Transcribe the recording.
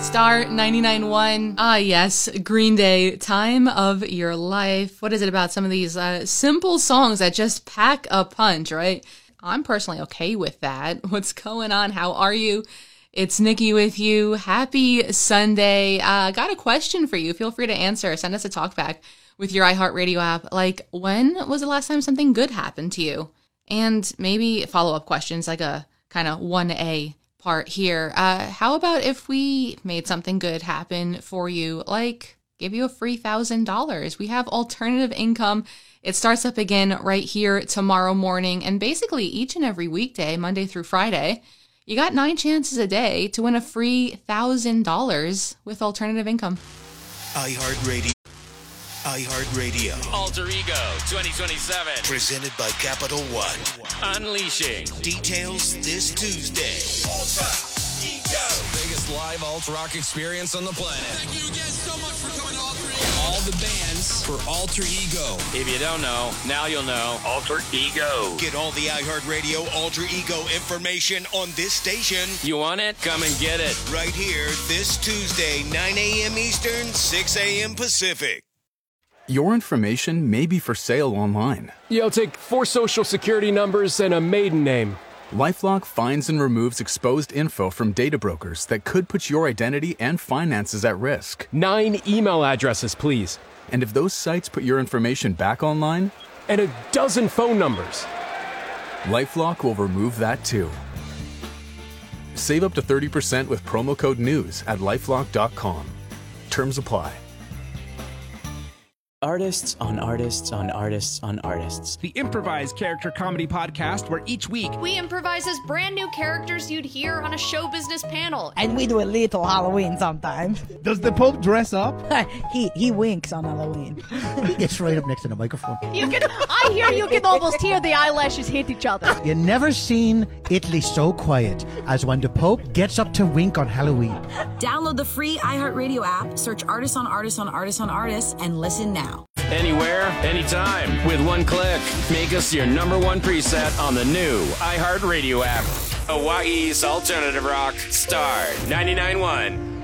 Star 99.1. Ah, yes, Green Day, Time of Your Life. What is it about some of these simple songs that just pack a punch, right? I'm personally okay with that. What's going on? How are you? It's Nikki with you. Happy Sunday. Got a question for you. Feel free to answer. Send us a talkback with your iHeartRadio app. Like, when was the last time something good happened to you? And maybe follow-up questions, like a kind of 1A part here. How about if we made something good happen for you, like give you a free $1,000? We have alternative income. It starts up again right here tomorrow morning. And basically each and every weekday, Monday through Friday, you got 9 chances a day to win a free $1,000 with alternative income. iHeartRadio. Alter Ego 2027. Presented by Capital One. Unleashing. Details this Tuesday. Alter Ego. Biggest live alt rock experience on the planet. Thank you again so much for coming to Alter Ego. All the bands for Alter Ego. If you don't know, now you'll know. Alter Ego. Get all the iHeartRadio Alter Ego information on this station. You want it? Come and get it. Right here this Tuesday, 9 a.m. Eastern, 6 a.m. Pacific. Your information may be for sale online. Yo, take 4 social security numbers and a maiden name. LifeLock finds and removes exposed info from data brokers that could put your identity and finances at risk. 9 email addresses, please. And if those sites put your information back online? And a dozen phone numbers. LifeLock will remove that too. Save up to 30% with promo code NEWS at LifeLock.com. Terms apply. Artists on Artists on Artists on Artists. The improvised character comedy podcast where each week we improvise as brand new characters you'd hear on a show business panel. And we do a little Halloween sometimes. Does the Pope dress up? He winks on Halloween. He gets right up next to the microphone. I hear you can almost hear the eyelashes hit each other. You never seen Italy so quiet as when the Pope gets up to wink on Halloween. Download the free iHeartRadio app, search Artists on Artists on Artists on Artists, and listen now. Anywhere, anytime, with one click. Make us your #1 preset on the new iHeartRadio app. Hawaii's alternative rock, Star 99.1.